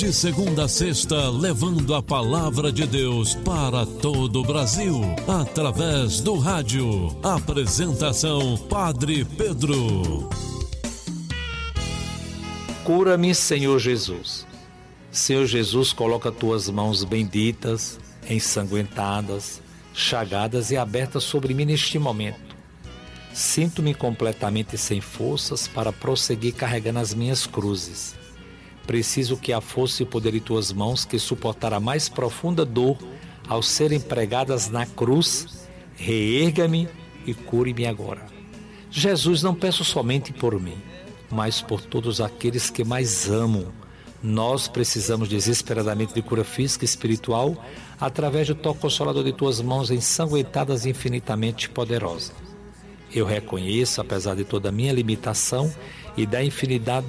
De segunda a sexta, levando a palavra de Deus para todo o Brasil, através do rádio. Apresentação, Padre Pedro. Cura-me, Senhor Jesus. Senhor Jesus, coloca tuas mãos benditas, ensanguentadas, chagadas e abertas sobre mim neste momento. Sinto-me completamente sem forças para prosseguir carregando as minhas cruzes. Preciso que a força e o poder de tuas mãos, que suportar a mais profunda dor ao serem pregadas na cruz, reerga-me e cure-me agora. Jesus, não peço somente por mim, mas por todos aqueles que mais amo. Nós precisamos desesperadamente de cura física e espiritual através do toque consolador de tuas mãos ensanguentadas e infinitamente poderosas. Eu reconheço, apesar de toda a minha limitação e da infinidade